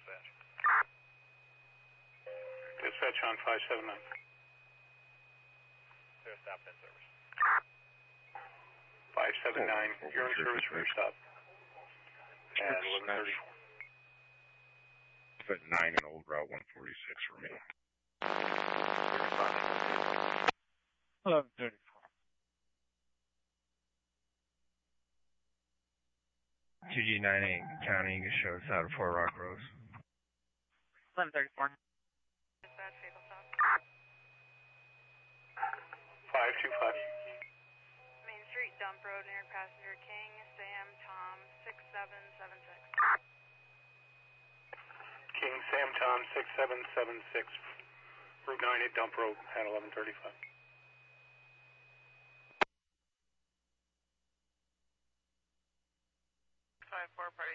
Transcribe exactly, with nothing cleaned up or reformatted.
dispatch. Dispatch on five seven nine. Clear stop and service. five seven nine, you're in service for your stop. At eleven thirty-four. At nine and old route one forty-six for me. eleven thirty-four. two G ninety-eight County shows out of Fort Rock Rose. eleven thirty-four. Dispatch, vehicle stop. five two five. Main Street, dump road near passenger King, Sam, Tom, six seven seven six. King Sam Tom six seven seven six. Route nine at Dump Road at eleven thirty-five. five four,